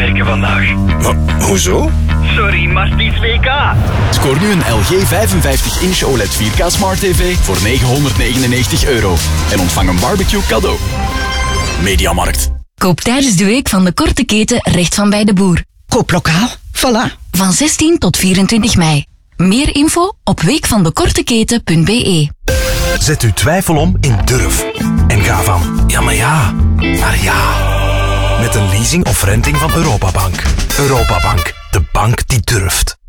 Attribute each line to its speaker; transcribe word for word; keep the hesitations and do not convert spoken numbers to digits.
Speaker 1: werken vandaag.
Speaker 2: Maar, hoezo?
Speaker 1: Sorry, maar het is W K.
Speaker 3: Scoor nu een L G vijfenvijftig inch O L E D vier K Smart T V voor negenhonderdnegenennegentig euro. En ontvang een barbecue cadeau. Mediamarkt.
Speaker 4: Koop tijdens de week van de korte keten recht van bij de boer.
Speaker 5: Koop lokaal, voilà.
Speaker 4: Van zestien tot vierentwintig mei. Meer info op weekvandekorteketen punt b e.
Speaker 6: Zet uw twijfel om in durf. En ga van ja maar ja, naar ja. Met een leasing of renting van Europabank. Europabank, de bank die durft.